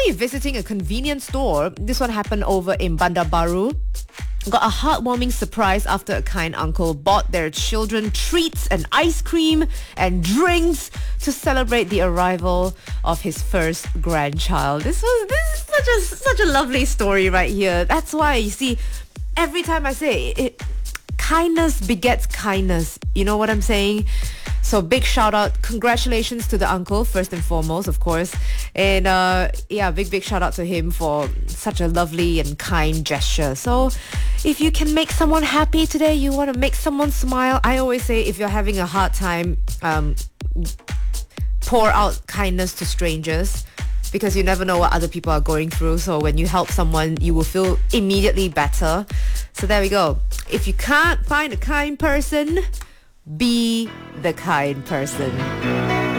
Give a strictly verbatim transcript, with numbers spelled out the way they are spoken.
actually visiting a convenience store. This one happened over in Bandar Baru. Got a heartwarming surprise after a kind uncle bought their children treats and ice cream and drinks to celebrate the arrival of his first grandchild. This was this is such a such a lovely story right here. That's why, you see, every time I say it, it kindness begets kindness. You know what I'm saying? So big shout out, congratulations to the uncle first and foremost, of course. And uh, yeah, big, big shout out to him for such a lovely and kind gesture. So if you can make someone happy today, you want to make someone smile, I always say if you're having a hard time, um, pour out kindness to strangers, because you never know what other people are going through. So when you help someone, you will feel immediately better. So there we go. If you can't find a kind person, be the kind person.